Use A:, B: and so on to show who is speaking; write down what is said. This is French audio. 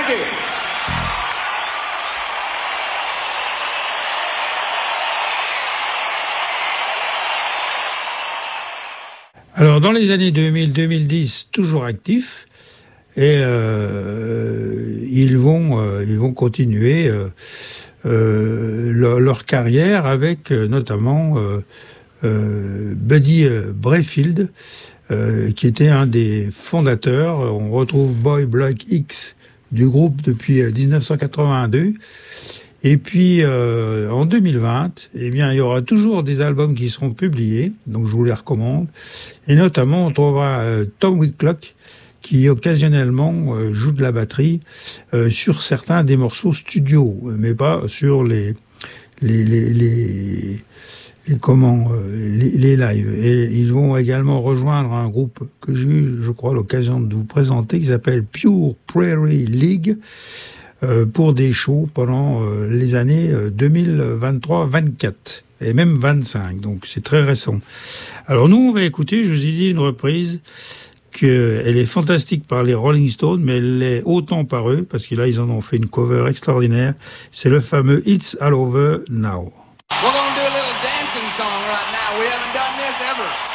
A: Thank you.
B: Alors, dans les années 2000-2010, toujours actifs, et ils vont continuer leur carrière avec notamment Buddy Brayfield, qui était un des fondateurs. On retrouve Boy Block X du groupe depuis 1982. Et puis, en 2020, eh bien, il y aura toujours des albums qui seront publiés, donc je vous les recommande. Et notamment, on trouvera Tom Whitlock, qui occasionnellement joue de la batterie sur certains des morceaux studio, mais pas sur les lives. Et ils vont également rejoindre un groupe que j'ai eu, je crois, l'occasion de vous présenter, qui s'appelle Pure Prairie League, pour des shows pendant les années 2023-24 et même 25, donc c'est très récent. Alors nous, on va écouter, je vous ai dit, une reprise qu'elle est fantastique par les Rolling Stones, mais elle l'est autant par eux, parce que là, ils en ont fait une cover extraordinaire. C'est le fameux It's All Over Now.
A: We're gonna do a little dancing song right now. We haven't done this ever.